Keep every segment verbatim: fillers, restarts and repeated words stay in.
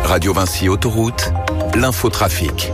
Radio Vinci Autoroute, l'infotrafic.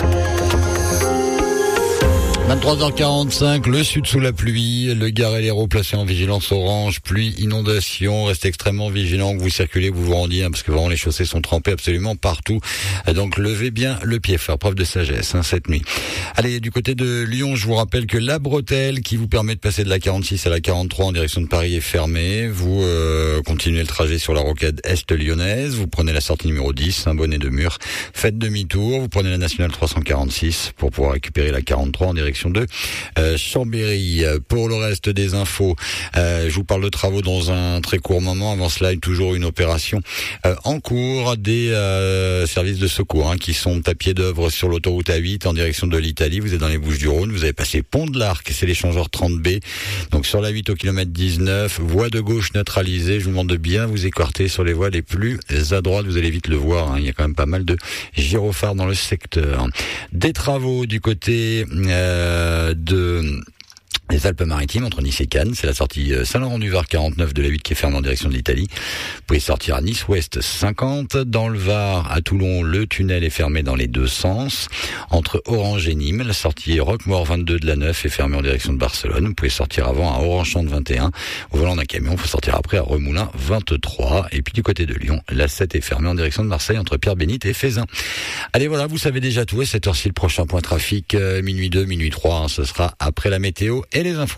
vingt-trois heures quarante-cinq, le sud sous la pluie, le Gard et l'Hérault placés en vigilance orange, pluie, inondation, restez extrêmement vigilants que vous circulez, que vous vous rendiez, hein, parce que vraiment les chaussées sont trempées absolument partout. Donc levez bien le pied, faire preuve de sagesse hein, cette nuit. Allez, du côté de Lyon, je vous rappelle que la bretelle qui vous permet de passer de la quarante-six à la quarante-trois en direction de Paris est fermée. Vous euh, continuez le trajet sur la rocade est lyonnaise, vous prenez la sortie numéro dix, Saint-Bonnet de Mur, faites demi-tour, vous prenez la nationale trois cent quarante-six pour pouvoir récupérer la quarante-trois en direction de euh, Chambéry. Pour le reste des infos, euh, je vous parle de travaux dans un très court moment. Avant cela, il y a toujours une opération euh, en cours des euh, services de secours hein, qui sont à pied d'œuvre sur l'autoroute A huit en direction de l'Italie. Vous êtes dans les Bouches-du-Rhône, vous avez passé Pont de l'Arc, c'est l'échangeur trente B. Donc sur la huit au kilomètre dix-neuf, voie de gauche neutralisée. Je vous demande de bien vous écarter sur les voies les plus à droite. Vous allez vite le voir, hein, il y a quand même pas mal de gyrophares dans le secteur. Des travaux du côté euh, de les Alpes-Maritimes, entre Nice et Cannes. C'est la sortie Saint-Laurent-du-Var quarante-neuf de la huit qui est fermée en direction de l'Italie. Vous pouvez sortir à Nice-Ouest cinquante. Dans le Var, à Toulon, le tunnel est fermé dans les deux sens. Entre Orange et Nîmes, la sortie Roquemaure vingt-deux de la neuf est fermée en direction de Barcelone. Vous pouvez sortir avant à Orange-Champ vingt et un. Au volant d'un camion, il faut sortir après à Remoulins vingt-trois. Et puis du côté de Lyon, la sept est fermée en direction de Marseille entre Pierre-Bénite et Fézin. Allez, voilà, vous savez déjà tout. Et cette heure-ci, le prochain point trafic, euh, minuit deux, minuit trois, hein, ce sera après la météo et les infos.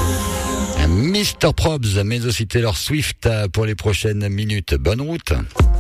mister Probs, mais aussi Taylor Swift pour les prochaines minutes. Bonne route.